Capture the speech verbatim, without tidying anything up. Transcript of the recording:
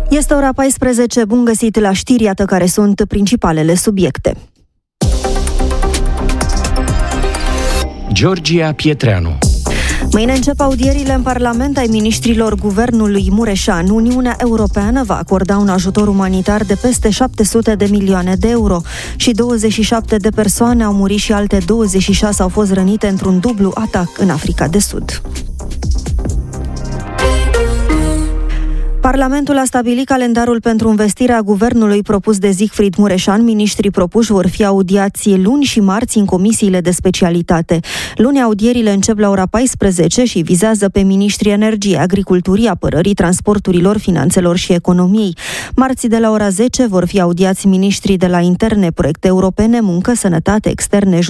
Este ora paisprezece, bun găsit la știri, iată care sunt principalele subiecte. Georgia Pietreanu. Mâine încep audierile în Parlament ai miniștrilor guvernului Mureșan. Uniunea Europeană va acorda un ajutor umanitar de peste șapte sute de milioane de euro și douăzeci și șapte de persoane au murit și alte douăzeci și șase au fost rănite într-un dublu atac în Africa de Sud. Parlamentul a stabilit calendarul pentru învestirea guvernului propus de Siegfried Mureșan. Miniștrii propuși vor fi audiați luni și marți în comisiile de specialitate. Luni audierile încep la ora paisprezece și vizează pe miniștrii energiei, agriculturii, apărării, transporturilor, finanțelor și economiei. Marți de la ora zece vor fi audiați miniștrii de la interne, proiecte europene, muncă, sănătate, externe,